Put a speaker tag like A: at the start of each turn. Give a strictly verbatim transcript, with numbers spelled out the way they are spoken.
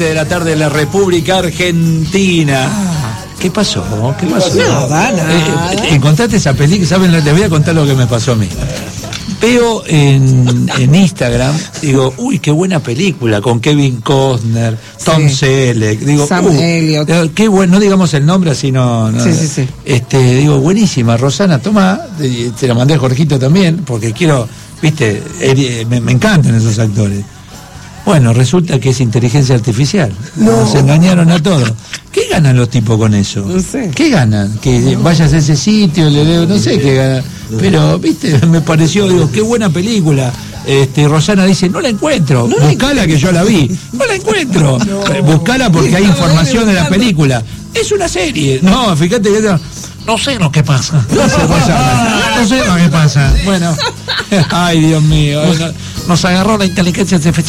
A: de la tarde en la República Argentina. ¿Qué pasó? ¿Qué pasó?
B: Nada, nada.
A: Eh, encontraste esa película, ¿saben? Les voy a contar lo que me pasó a mí. Veo en, en Instagram, digo, uy, qué buena película, con Kevin Costner, Tom
B: Sí.
A: Selleck, digo,
B: Sam
A: uh,
B: Elliott.
A: eh, qué bueno, no digamos el nombre así, no, no
B: Sí, sí, sí.
A: Este, digo, buenísima, Rosana, toma, te, te la mandé a Jorgito también, porque quiero, viste, eh, me, me encantan esos actores. Bueno, resulta que es inteligencia artificial.
B: No.
A: Nos engañaron a todos. ¿Qué ganan los tipos con eso?
B: No sé.
A: ¿Qué ganan? Que vayas a ese sitio, le leo, no sé qué ganan. Pero, viste, me pareció, digo, qué buena película. Este, Rosana dice, no la encuentro.
B: No la
A: Buscala que yo la vi. No la encuentro. No. Buscala porque hay información de la película. Es una serie. No, fíjate que no, no sé lo que pasa. No sé, Rosana. No sé lo que pasa. Bueno. Ay, Dios mío. Nos agarró la inteligencia artificial.